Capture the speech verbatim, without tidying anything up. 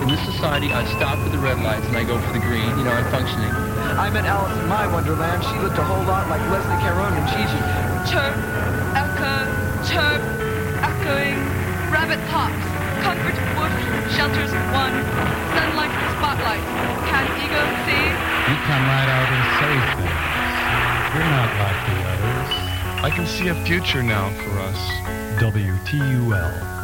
In this society, I stop at the red lights and I go for the green. You know, I'm functioning. I met Alice in my Wonderland. She looked a whole lot like Leslie Caron and Gigi. Chirp, echo, chirp, echoing. Rabbit hops. Comfort, woof, shelters, one. Sunlight, spotlight. Can ego see? You come right out and say things. You're not like the others. I can see a future now for us. W T U L